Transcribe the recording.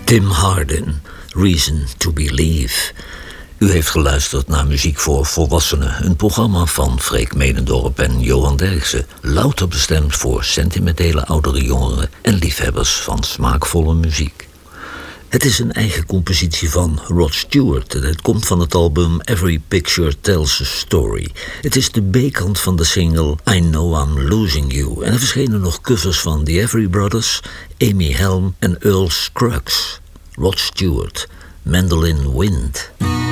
Tim Hardin, Reason to Believe. U heeft geluisterd naar Muziek voor Volwassenen, een programma van Freek Medendorp en Johan Derksen, louter bestemd voor sentimentele oudere jongeren en liefhebbers van smaakvolle muziek. Het is een eigen compositie van Rod Stewart en het komt van het album Every Picture Tells a Story. Het is de B-kant van de single I Know I'm Losing You en er verschenen nog covers van The Every Brothers, Amy Helm en Earl Scruggs. Rod Stewart, Mandolin Wind.